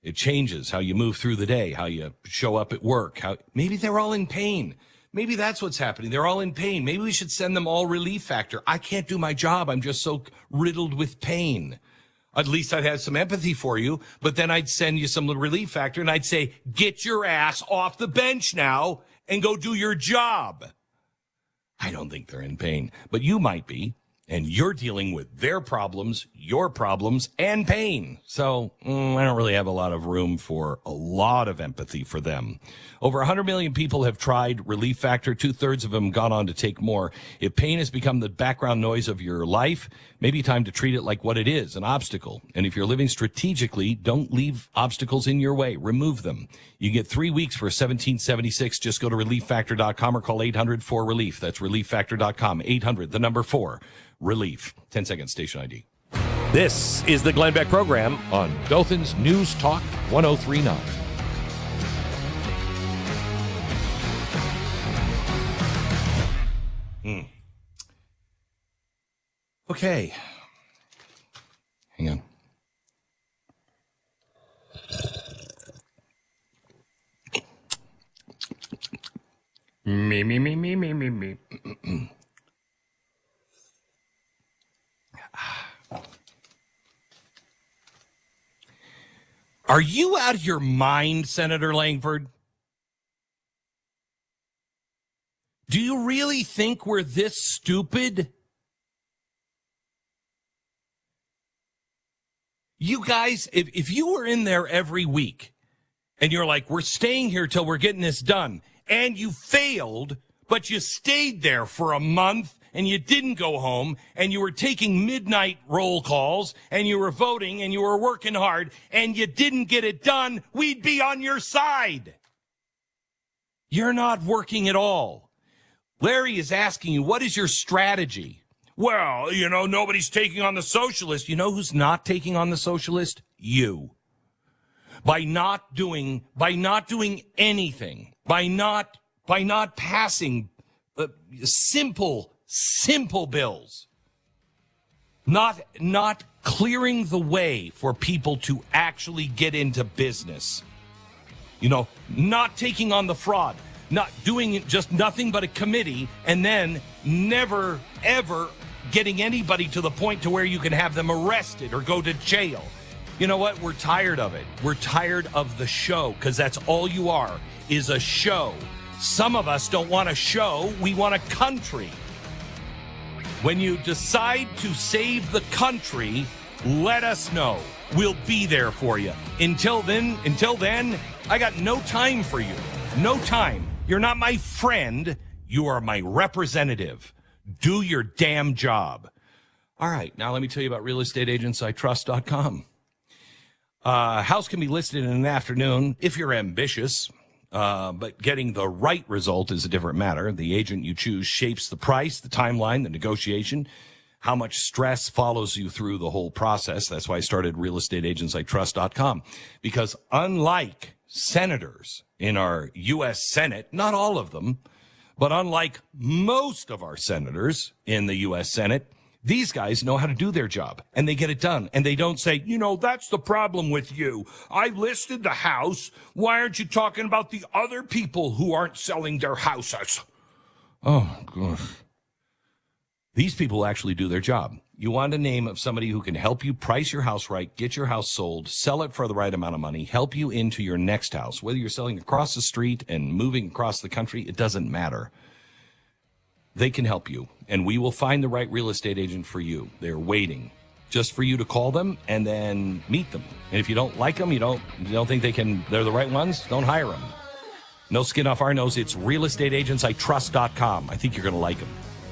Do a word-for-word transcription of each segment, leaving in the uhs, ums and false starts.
It changes how you move through the day, how you show up at work. How maybe they're all in pain. Maybe that's what's happening. They're all in pain. Maybe we should send them all Relief Factor. I can't do my job. I'm just so riddled with pain. At least I'd have some empathy for you, but then I'd send you some Relief Factor and I'd say, get your ass off the bench now and go do your job. I don't think they're in pain, but you might be. And you're dealing with their problems, your problems, and pain. So mm, I don't really have a lot of room for a lot of empathy for them. Over one hundred million people have tried Relief Factor. Two-thirds of them gone on to take more. If pain has become the background noise of your life, maybe time to treat it like what it is, an obstacle. And if you're living strategically, don't leave obstacles in your way. Remove them. You get three weeks for seventeen seventy-six. Just go to relief factor dot com or call eight hundred four relief. That's relief factor dot com. eight hundred, the number four. Relief. ten seconds, station I D. This is the Glenn Beck program on Dothan's News Talk one oh three point nine. Hmm. Okay. Hang on. Me, me, me, me, me, me, me. Are you out of your mind, Senator Langford? Do you really think we're this stupid? You guys, if, if you were in there every week and you're like, we're staying here till we're getting this done, and you failed, but you stayed there for a month and you didn't go home, and you were taking midnight roll calls, and you were voting, and you were working hard, and you didn't get it done, we'd be on your side. You're not working at all. Larry is asking you, what is your strategy? Well, you know, nobody's taking on the socialist. You know who's not taking on the socialist? You. By not doing, by not doing anything, by not, by not passing uh, simple Simple bills, not not clearing the way for people to actually get into business. You know, not taking on the fraud, not doing just nothing but a committee, and then never, ever getting anybody to the point to where you can have them arrested or go to jail. You know what? We're tired of it. We're tired of the show, because that's all you are, is a show. Some of us don't want a show. We want a country. When you decide to save the country, let us know. We'll be there for you. Until then, until then, I got no time for you. No time. You're not my friend. You are my representative. Do your damn job. All right, now let me tell you about real estate agents I trust dot com. Uh, house can be listed in an afternoon if you're ambitious. Uh, but getting the right result is a different matter. The agent you choose shapes the price, the timeline, the negotiation, how much stress follows you through the whole process. That's why I started real estate agents I trust dot com. Because unlike senators in our U S Senate, not all of them, but unlike most of our senators in the U S Senate, these guys know how to do their job, and they get it done. And they don't say, you know, that's the problem with you. I listed the house. Why aren't you talking about the other people who aren't selling their houses? Oh, gosh. These people actually do their job. You want a name of somebody who can help you price your house right, get your house sold, sell it for the right amount of money, help you into your next house. Whether you're selling across the street and moving across the country, it doesn't matter. They can help you, and we will find the right real estate agent for you. They're waiting just for you to call them and then meet them. And if you don't like them, you don't you don't think they can, they're the right ones, don't hire them. No skin off our nose. It's real estate agents I trust dot com. I think you're going to like them.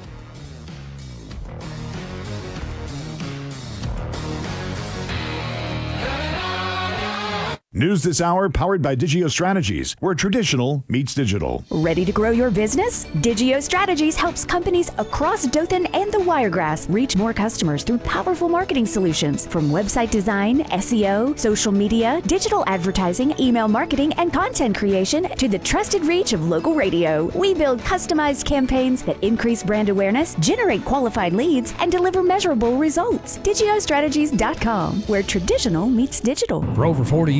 News this hour powered by Digio Strategies, where traditional meets digital. Ready to grow your business? Digio Strategies helps companies across Dothan and the Wiregrass reach more customers through powerful marketing solutions. From website design, S E O, social media, digital advertising, email marketing, and content creation to the trusted reach of local radio. We build customized campaigns that increase brand awareness, generate qualified leads, and deliver measurable results. Digio Strategies dot com, where traditional meets digital. For over forty years.